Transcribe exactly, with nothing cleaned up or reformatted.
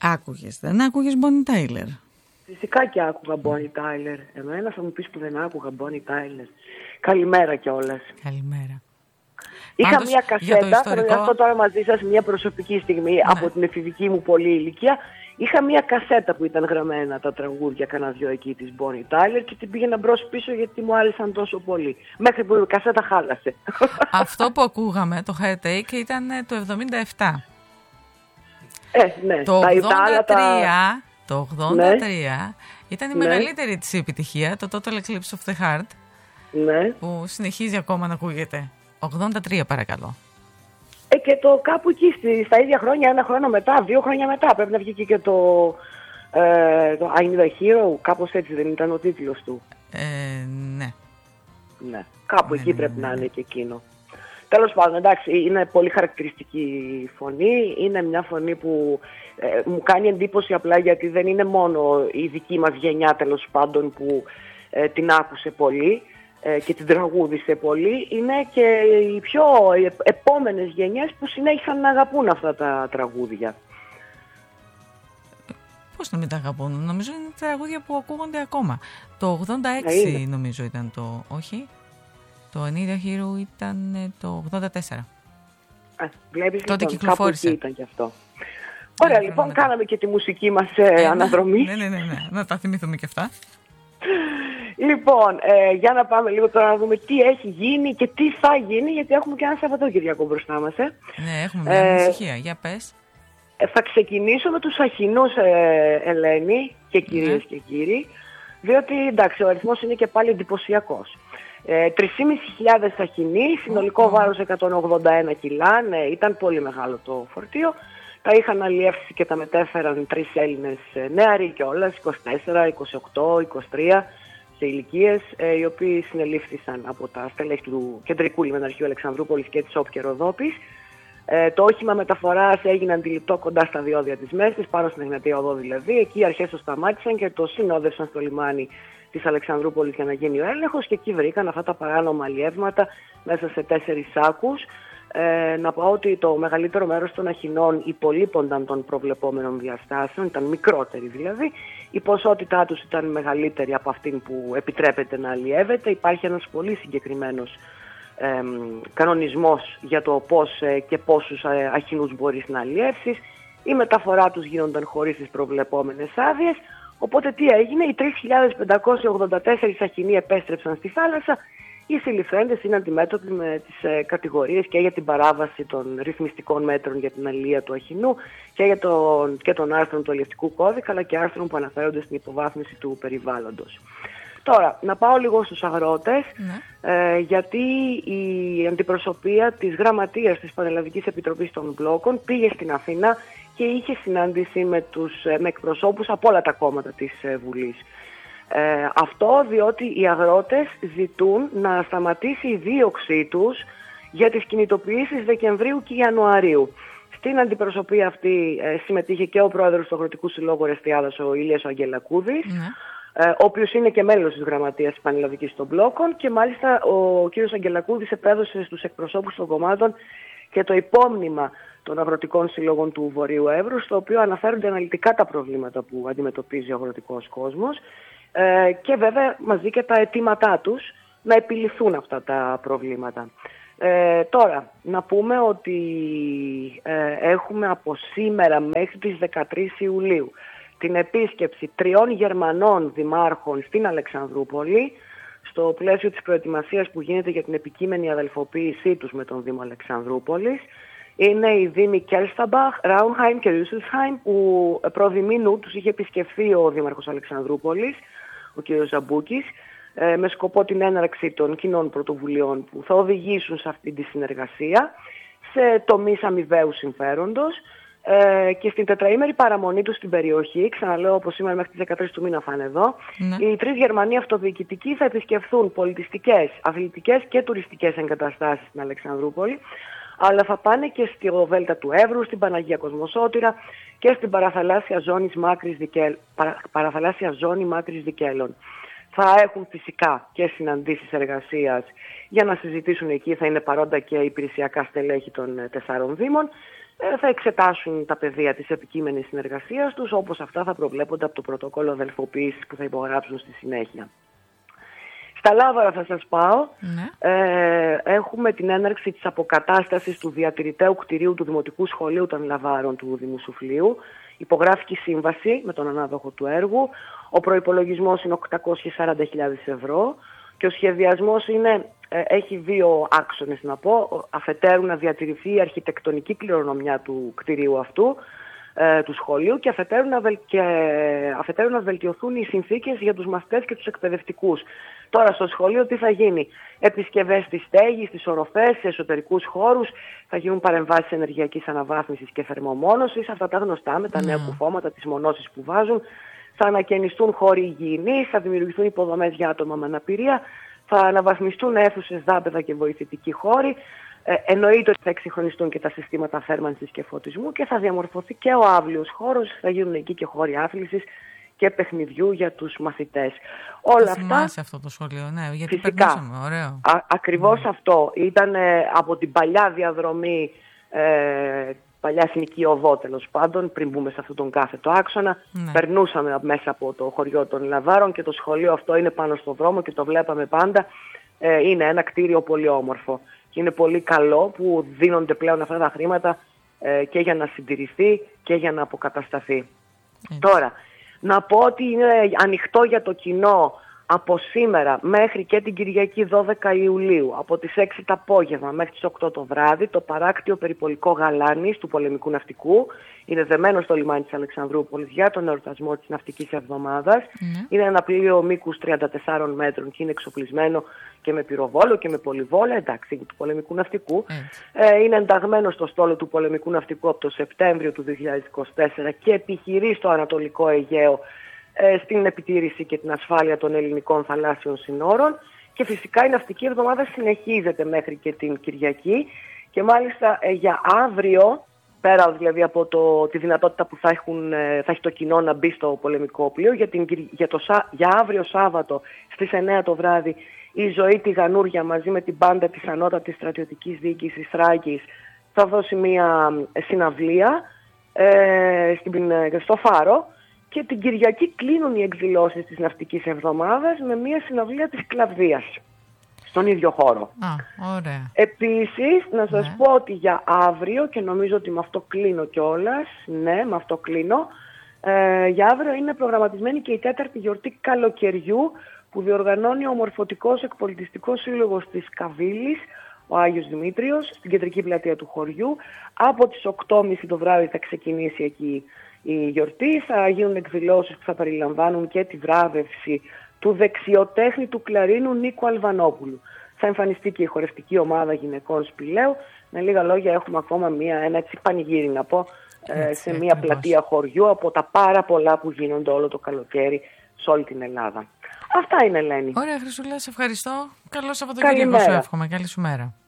Άκουγες, δεν άκουγες Bonnie Tyler? Φυσικά και άκουγα Bonnie Tyler. Εμένα θα μου πεις που δεν άκουγα Bonnie Tyler. Καλημέρα κιόλας. Καλημέρα. Είχα Πάντως, μια κασέτα, ιστορικό... θα αυτό τώρα μαζί σας μια προσωπική στιγμή, ναι, από την εφηβική μου πολλή ηλικία. Είχα μια κασέτα που ήταν γραμμένα τα τραγούδια, κανένα δυο εκεί της Bonnie Tyler, και την πήγαινα μπρος πίσω γιατί μου άρεσαν τόσο πολύ. Μέχρι που η κασέτα χάλασε. Αυτό που ακούγαμε, το Heartache, ήταν το εβδομήντα επτά. Ε, ναι. Το τα ογδόντα τρία, τα... το ογδόντα τρία ναι, ήταν η ναι, μεγαλύτερη της επιτυχία, το Total Eclipse of the Heart, ναι, που συνεχίζει ακόμα να ακούγεται. ογδόντα τρία παρακαλώ. Ε, και το κάπου εκεί στα ίδια χρόνια, ένα χρόνο μετά, δύο χρόνια μετά, πρέπει να βγει και το, ε, το I Need a Hero, κάπως έτσι δεν ήταν ο τίτλος του? Ε, ναι. Ναι, κάπου ναι, εκεί ναι, πρέπει ναι, ναι. να είναι και εκείνο. Τέλος πάντων, εντάξει, είναι πολύ χαρακτηριστική φωνή, είναι μια φωνή που ε, μου κάνει εντύπωση απλά γιατί δεν είναι μόνο η δική μας γενιά τέλος πάντων που ε, την άκουσε πολύ και την τραγούδισε πολύ, είναι και οι πιο επόμενες γενιές που συνέχισαν να αγαπούν αυτά τα τραγούδια. Πώς να μην τα αγαπούν? Νομίζω είναι τραγούδια που ακούγονται ακόμα. Το ογδόντα έξι yeah, νομίζω ήταν το... Όχι, το I Need a Hero ήταν το ογδόντα τέσσερα. Α, βλέπεις, τότε λοιπόν, κυκλοφόρησε. Κάπου εκεί ήταν και αυτό. Ωραία, yeah, λοιπόν, κάναμε και τη μουσική μας ε, ε, αναδρομή. Ναι, ναι, ναι, ναι, να τα θυμηθούμε και αυτά. Λοιπόν, ε, για να πάμε λίγο τώρα να δούμε τι έχει γίνει και τι θα γίνει, γιατί έχουμε και ένα Σαββατοκυριακό μπροστά μας. Ε. Ναι, έχουμε μια ε, ανησυχία. Για πες. Ε, θα ξεκινήσω με τους Αχινούς, ε, Ελένη και κυρίες ναι, και κύριοι, διότι εντάξει, ο αριθμός είναι και πάλι εντυπωσιακός. Ε, τρεις χιλιάδες πεντακόσιοι Αχινοί, συνολικό oh. βάρος εκατόν ογδόντα ένα κιλά, ναι, ήταν πολύ μεγάλο το φορτίο. Τα είχαν αλλιεύσει και τα μετέφεραν τρεις Έλληνες νεαροί κιόλας, είκοσι τέσσερα, είκοσι οκτώ, είκοσι τρία. Σε ηλικίες, ε, οι οποίοι συνελήφθησαν από τα στελέχη του Κεντρικού Λιμεναρχείου Αλεξανδρούπολης και της ΟΠ και Ροδόπης. Ε, το όχημα μεταφοράς έγινε αντιληπτό κοντά στα διόδια της Μέσης, πάνω στην Εγνατία Οδό δηλαδή. Εκεί οι αρχές το σταμάτησαν και το συνόδευσαν στο λιμάνι της Αλεξανδρούπολης για να γίνει ο έλεγχος, και εκεί βρήκαν αυτά τα παράνομα αλλιεύματα μέσα σε τέσσερις σάκους. Ε, να πω ότι το μεγαλύτερο μέρος των Αχινών υπολείπονταν των προβλεπόμενων διαστάσεων, ήταν μικρότεροι δηλαδή. Η ποσότητά τους ήταν μεγαλύτερη από αυτήν που επιτρέπεται να αλλιεύεται. Υπάρχει ένας πολύ συγκεκριμένος ε, κανονισμός για το πώς ε, και πόσους ε, Αχινούς μπορείς να αλλιεύσεις. Η μεταφορά τους γίνονταν χωρίς τις προβλεπόμενες άδειες. Οπότε τι έγινε? Οι τρεις χιλιάδες πεντακόσιοι ογδόντα τέσσερα Αχινοί επέστρεψαν στη θάλασσα. Οι συλληφθέντες είναι αντιμέτωποι με τις ε, κατηγορίες και για την παράβαση των ρυθμιστικών μέτρων για την αλληλεία του Αχινού και, για τον, και των άρθρων του αλληλευτικού κώδικα, αλλά και άρθρων που αναφέρονται στην υποβάθμιση του περιβάλλοντος. Τώρα, να πάω λίγο στους αγρότες, ναι. ε, γιατί η αντιπροσωπεία της γραμματείας της Πανελλαδικής Επιτροπής των Μπλόκων πήγε στην Αθήνα και είχε συνάντηση με, τους, με εκπροσώπους από όλα τα κόμματα της ε, Βουλής. Ε, αυτό διότι οι αγρότες ζητούν να σταματήσει η δίωξή τους για τις κινητοποιήσεις Δεκεμβρίου και Ιανουαρίου. Στην αντιπροσωπεία αυτή ε, συμμετείχε και ο πρόεδρος του Αγροτικού Συλλόγου Ρεστιάδας, ο Ηλίας ο Αγγελακούδης, mm. ε, ο οποίος είναι και μέλος της γραμματείας της Πανελλαδικής των Μπλόκων, και μάλιστα ο κύριος Αγγελακούδης επέδωσε στους εκπροσώπους των κομμάτων και το υπόμνημα των αγροτικών συλλόγων του Βορείου Εύρου, στο οποίο αναφέρονται αναλυτικά τα προβλήματα που αντιμετωπίζει ο αγροτικός κόσμος. Ε, και βέβαια μαζί και τα αιτήματά τους να επιληθούν αυτά τα προβλήματα. Ε, τώρα, να πούμε ότι ε, έχουμε από σήμερα μέχρι τις δεκατρείς Ιουλίου την επίσκεψη τριών Γερμανών δημάρχων στην Αλεξανδρούπολη, στο πλαίσιο της προετοιμασίας που γίνεται για την επικείμενη αδελφοποίησή τους με τον Δήμο Αλεξανδρούπολης. Είναι οι δήμοι Κέλσταμπαχ, Ράουνχάιμ και Ρούσελσχάιμ, που προδημήνου τους είχε επισκεφθεί ο Δήμαρχος Αλεξανδρούπολης, ο κ. Ζαμπούκης, ε, με σκοπό την έναρξη των κοινών πρωτοβουλειών που θα οδηγήσουν σε αυτή τη συνεργασία σε τομείς αμοιβαίου συμφέροντος, ε, και στην τετραήμερη παραμονή του στην περιοχή, ξαναλέω όπως σήμερα μέχρι τις δεκατρείς του μήνα θα είναι εδώ, ναι. οι τρεις Γερμανοί αυτοδιοικητικοί θα επισκεφθούν πολιτιστικές, αθλητικές και τουριστικές εγκαταστάσεις στην Αλεξανδρούπολη, αλλά θα πάνε και στη Δέλτα του Εύρου, στην Παναγία Κοσμοσώτηρα και στην παραθαλάσσια ζώνη Μάκρης Δικέλ, παρα, παραθαλάσσια ζώνη Μάκρης Δικέλων. Θα έχουν φυσικά και συναντήσεις εργασίας για να συζητήσουν εκεί, θα είναι παρόντα και υπηρεσιακά στελέχη των τεσσάρων δήμων, θα εξετάσουν τα πεδία της επικείμενης συνεργασίας τους, όπως αυτά θα προβλέπονται από το πρωτόκολλο αδελφοποίησης που θα υπογράψουν στη συνέχεια. Στα Λάβαρα θα σας πάω. Ναι. Ε, έχουμε την έναρξη της αποκατάστασης του διατηρηταίου κτηρίου του Δημοτικού Σχολείου των Λαβάρων του Δήμου Σουφλίου. Υπογράφηκε σύμβαση με τον ανάδοχο του έργου. Ο προϋπολογισμός είναι οκτακόσιες σαράντα χιλιάδες ευρώ και ο σχεδιασμός είναι, ε, έχει δύο άξονες να πω. Αφετέρου να διατηρηθεί η αρχιτεκτονική κληρονομιά του κτηρίου αυτού, ε, του σχολείου, και αφετέρου, να βελ... και αφετέρου να βελτιωθούν οι συνθήκες για τους μαθητές και τους εκπαιδευτικούς. Τώρα στο σχολείο τι θα γίνει? Επισκευές στη στέγη, στις οροφές, σε εσωτερικούς χώρους, θα γίνουν παρεμβάσεις ενεργειακής αναβάθμισης και θερμομόνωσης, αυτά τα γνωστά με τα νέα κουφώματα, τις μονώσεις που βάζουν. Θα ανακαινιστούν χώροι υγιεινής, θα δημιουργηθούν υποδομές για άτομα με αναπηρία, θα αναβαθμιστούν αίθουσες, δάπεδα και βοηθητικοί χώροι. Ε, εννοείται ότι θα εξυγχρονιστούν και τα συστήματα θέρμανσης και φωτισμού και θα διαμορφωθεί και ο άβλιος χώρος, θα γίνουν εκεί και χώροι άθλησης και παιχνιδιού για τους μαθητές. Όλα το αυτά. Θυμάσαι αυτό το σχολείο, ναι, γιατί φυσικά, περνούσαμε, ωραίο. Α, ακριβώς ναι. Αυτό. Ήταν ε, από την παλιά διαδρομή, ε, παλιά εθνική οδό τέλος πάντων, πριν μπούμε σε αυτόν τον κάθετο άξονα. Ναι. Περνούσαμε μέσα από το χωριό των Λαβάρων και το σχολείο αυτό είναι πάνω στον δρόμο και το βλέπαμε πάντα. Ε, είναι ένα κτίριο πολύ όμορφο. Και είναι πολύ καλό που δίνονται πλέον αυτά τα χρήματα ε, και για να συντηρηθεί και για να αποκατασταθεί. Έτσι. Τώρα, να πω ότι είναι ανοιχτό για το κοινό από σήμερα μέχρι και την Κυριακή δώδεκα Ιουλίου, από τις έξι το απόγευμα μέχρι τις οκτώ το βράδυ, το παράκτιο περιπολικό Γαλάνης του Πολεμικού Ναυτικού. Είναι δεμένο στο λιμάνι της Αλεξανδρούπολης για τον εορτασμό της Ναυτικής Εβδομάδας. Mm. Είναι ένα πλοίο μήκους τριάντα τεσσάρων μέτρων και είναι εξοπλισμένο και με πυροβόλο και με πολυβόλα, εντάξει, του Πολεμικού Ναυτικού. Mm. Ε, είναι ενταγμένο στο στόλο του Πολεμικού Ναυτικού από το Σεπτέμβριο του δύο χιλιάδες είκοσι τέσσερα και επιχειρεί στο Ανατολικό Αιγαίο ε, στην επιτήρηση και την ασφάλεια των ελληνικών θαλάσσιων συνόρων. Και φυσικά η Ναυτική Εβδομάδα συνεχίζεται μέχρι και την Κυριακή και μάλιστα ε, για αύριο, πέρα δηλαδή από το, τη δυνατότητα που θα, έχουν, θα έχει το κοινό να μπει στο πολεμικό πλοίο, για, την, για, το, για αύριο Σάββατο στις εννέα το βράδυ η Ζωή Τηγανούρια μαζί με την μπάντα της Ανώτατης Στρατιωτικής Διοίκησης Θράκης θα δώσει μια συναυλία ε, στην, στο Φάρο, και την Κυριακή κλείνουν οι εκδηλώσεις της Ναυτικής Εβδομάδας με μια συναυλία της Κλαβδίας στον ίδιο χώρο. Α, ωραία. Επίσης, να σας ναι. πω ότι για αύριο, και νομίζω ότι με αυτό κλείνω κιόλας, ναι, με αυτό κλείνω, ε, για αύριο είναι προγραμματισμένη και η τέταρτη γιορτή καλοκαιριού που διοργανώνει ο Μορφωτικός Εκπολιτιστικός Σύλλογος της Καβίλης, ο Άγιος Δημήτριος, στην κεντρική πλατεία του χωριού. Από τις οκτώ και μισή το βράδυ θα ξεκινήσει εκεί η γιορτή. Θα γίνουν εκδηλώσεις που θα περιλαμβάνουν και τη βράβευση του δεξιοτέχνη του κλαρίνου Νίκου Αλβανόπουλου. Θα εμφανιστεί και η χορευτική ομάδα γυναικών Σπηλαίου. Με λίγα λόγια έχουμε ακόμα μια, ένα έτσι πανηγύρι να πω, έτσι, σε μια ακριβώς. πλατεία χωριού από τα πάρα πολλά που γίνονται όλο το καλοκαίρι σε όλη την Ελλάδα. Αυτά είναι, Ελένη. Ωραία, Χρυσούλα, σε ευχαριστώ. Καλό Σαββατοκύριακο σου εύχομαι. Καλή σου μέρα.